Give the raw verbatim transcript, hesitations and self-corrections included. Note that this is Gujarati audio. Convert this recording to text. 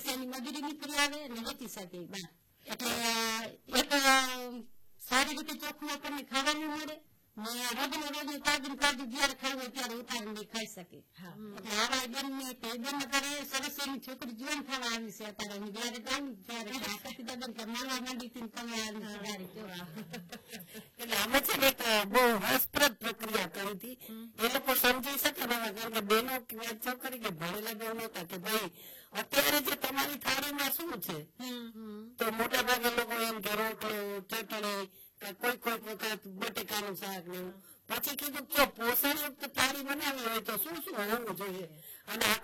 પછી એની મજૂરી નીકળી આવે અને વેચી શકે બહાર. એટલે એક સારી રીતે ચોખ્ખું આપણને ખાવાનું મળે ને રોજને રોજ તાજું તાજું જયારે ખાવું ત્યારે ઉતારીને ખાઈ શકે. એટલે આવા બેન ને તે બેન અત્યારે સરસ એની છોકરી જીવન ખાવા આવી છે અત્યારે જયારે ગામ ત્યારે સીધા કે મારવા માંડી હતી તમે આવી ગાડી કેવા. એટલે અમે છે ને એક બહુ રસપ્રદ પ્રક્રિયા કરી હતી. એ લોકો સમજી શકે ને કારણ કે બેનો છોકરી કે ભણેલા બેન હતા કે ભાઈ અત્યારે જે તમારી થાળીમાં શું છે તો મોટા ભાગે લોકો એમ કે રોટલો ચટણી કોઈ કોઈ વખત બટેકાનું શાક ને પછી કીધું કે પોષણયુક્ત થાળી બનાવી હોય તો શું શું હોવું જોઈએ અને